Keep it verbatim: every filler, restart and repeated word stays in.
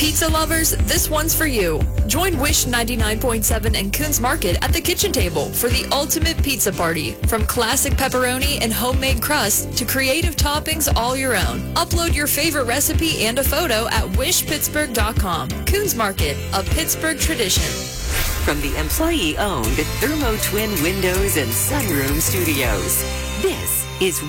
Pizza lovers, this one's for you. Join Wish ninety-nine point seven and Coons Market at the kitchen table for the ultimate pizza party. From classic pepperoni and homemade crust to creative toppings all your own. Upload your favorite recipe and a photo at wish pittsburgh dot com. Coons Market, a Pittsburgh tradition. From the employee-owned Thermo Twin Windows and Sunroom Studios, this is